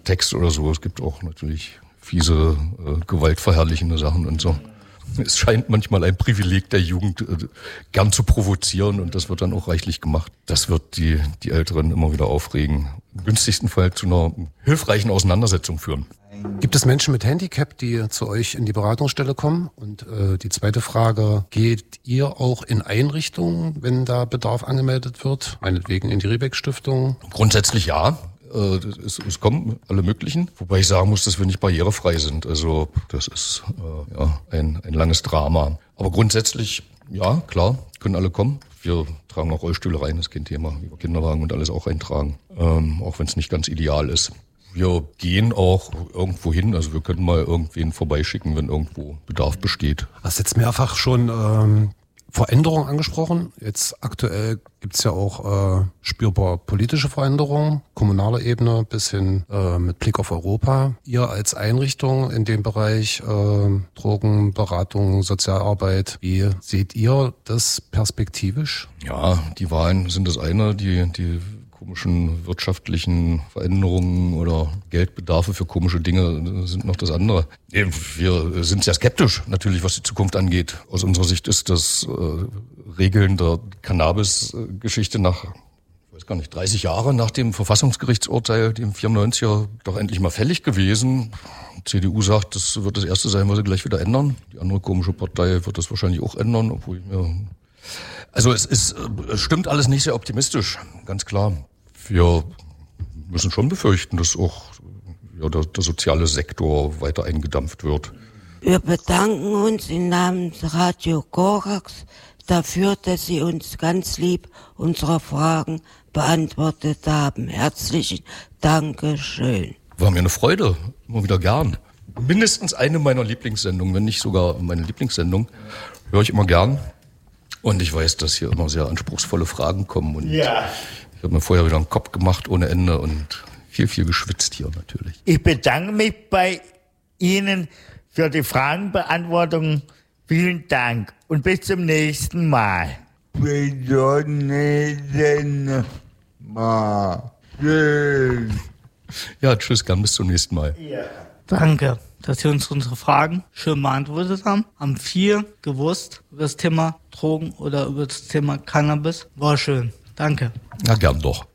Text oder so. Es gibt auch natürlich fiese, gewaltverherrlichende Sachen und so. Es scheint manchmal ein Privileg der Jugend, gern zu provozieren und das wird dann auch reichlich gemacht. Das wird die Älteren immer wieder aufregen. Im günstigsten Fall zu einer hilfreichen Auseinandersetzung führen. Gibt es Menschen mit Handicap, die zu euch in die Beratungsstelle kommen? Und die zweite Frage, geht ihr auch in Einrichtungen, wenn da Bedarf angemeldet wird? Meinetwegen in die Riebeck-Stiftung? Grundsätzlich ja. Es kommen alle möglichen, wobei ich sagen muss, dass wir nicht barrierefrei sind. Also das ist ein langes Drama. Aber grundsätzlich, ja, klar, können alle kommen. Wir tragen auch Rollstühle rein, das ist kein Thema. Über Kinderwagen und alles auch eintragen, auch wenn es nicht ganz ideal ist. Wir gehen auch irgendwo hin, also wir können mal irgendwen vorbeischicken, wenn irgendwo Bedarf besteht. Du hast jetzt mehrfach schon Veränderungen angesprochen. Jetzt aktuell gibt's ja auch spürbar politische Veränderungen, kommunaler Ebene bis hin mit Blick auf Europa. Ihr als Einrichtung in dem Bereich Drogenberatung, Sozialarbeit, wie seht ihr das perspektivisch? Ja, die Wahlen sind das eine, die komischen wirtschaftlichen Veränderungen oder Geldbedarfe für komische Dinge sind noch das andere. Wir sind sehr skeptisch natürlich, was die Zukunft angeht. Aus unserer Sicht ist das Regeln der Cannabis-Geschichte nach, ich weiß gar nicht, 30 Jahre nach dem Verfassungsgerichtsurteil, dem 94er, doch endlich mal fällig gewesen. Die CDU sagt, das wird das Erste sein, was sie gleich wieder ändern. Die andere komische Partei wird das wahrscheinlich auch ändern, obwohl ich mir... Also es stimmt alles nicht sehr optimistisch, ganz klar. Wir müssen schon befürchten, dass auch der soziale Sektor weiter eingedampft wird. Wir bedanken uns im Namen des Radio Korax dafür, dass Sie uns ganz lieb unsere Fragen beantwortet haben. Herzlichen Dankeschön. War mir eine Freude, immer wieder gern. Mindestens eine meiner Lieblingssendungen, wenn nicht sogar meine Lieblingssendung, höre ich immer gern. Und ich weiß, dass hier immer sehr anspruchsvolle Fragen kommen. Und ja. Ich habe mir vorher wieder einen Kopf gemacht ohne Ende und viel geschwitzt hier natürlich. Ich bedanke mich bei Ihnen für die Fragenbeantwortung. Vielen Dank und bis zum nächsten Mal. Bis zum nächsten Mal. Tschüss. Ja, tschüss, gern bis zum nächsten Mal. Ja. Danke, dass Sie uns unsere Fragen schön beantwortet haben. Haben viel gewusst über das Thema Drogen oder über das Thema Cannabis. War schön. Danke. Na, gern doch.